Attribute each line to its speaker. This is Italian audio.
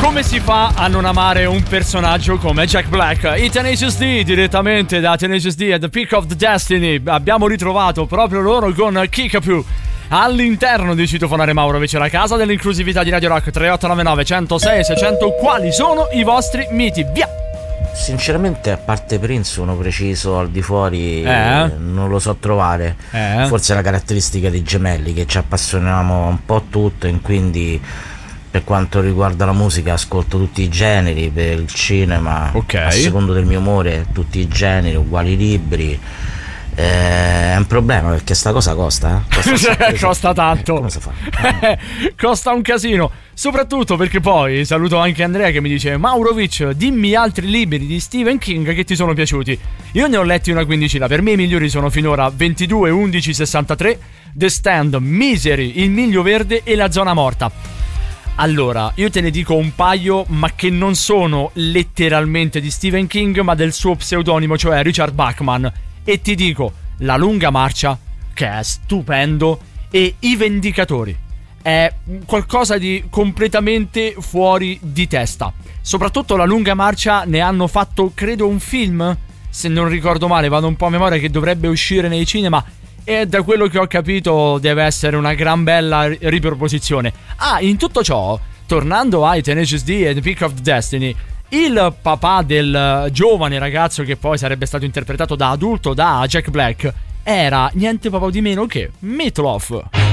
Speaker 1: Come si fa a non amare un personaggio come Jack Black? I Tenacious D, direttamente da Tenacious D at the Peak of the Destiny. Abbiamo ritrovato proprio loro con Kickapoo all'interno di Citofonare Maurovic, la casa dell'inclusività di Radio Rock. 3899 106 600. Quali sono i vostri miti? Via!
Speaker 2: Sinceramente, a parte Prince, uno preciso al di fuori non lo so trovare. Forse è la caratteristica dei gemelli, che ci appassioniamo un po' tutto, e quindi per quanto riguarda la musica ascolto tutti i generi, per il cinema a secondo del mio umore tutti i generi, uguali libri. È un problema perché sta cosa costa,
Speaker 1: costa tanto.
Speaker 2: Come si fa?
Speaker 1: Costa un casino, soprattutto perché poi saluto anche Andrea che mi dice: Maurovic, dimmi altri libri di Stephen King che ti sono piaciuti. Io ne ho letti una quindicina, per me i migliori sono finora 22, 11, 63, The Stand, Misery, Il Miglio Verde e La Zona Morta. Allora, io te ne dico un paio, ma che non sono letteralmente di Stephen King, ma del suo pseudonimo, cioè Richard Bachman. E ti dico La Lunga Marcia, che è stupendo, e I Vendicatori. È qualcosa di completamente fuori di testa. Soprattutto La Lunga Marcia ne hanno fatto, credo, un film, se non ricordo male, vado un po' a memoria, che dovrebbe uscire nei cinema. E da quello che ho capito deve essere una gran bella riproposizione. In tutto ciò, tornando ai Tenacious D e The Peak of the Destiny, il papà del giovane ragazzo che poi sarebbe stato interpretato da adulto da Jack Black era niente proprio di meno che Meat Loaf.